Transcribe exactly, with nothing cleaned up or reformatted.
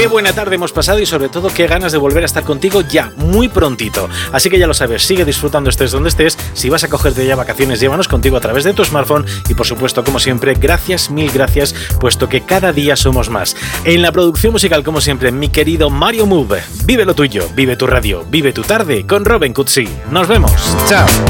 Qué buena tarde hemos pasado y sobre todo qué ganas de volver a estar contigo ya muy prontito. Así que ya lo sabes, sigue disfrutando estés donde estés. Si vas a cogerte ya vacaciones, llévanos contigo a través de tu smartphone y por supuesto, como siempre, gracias, mil gracias, puesto que cada día somos más. En la producción musical, como siempre, mi querido Mario Move. Vive lo tuyo, vive tu radio, vive tu tarde con Robin Cutsi. Nos vemos. Chao.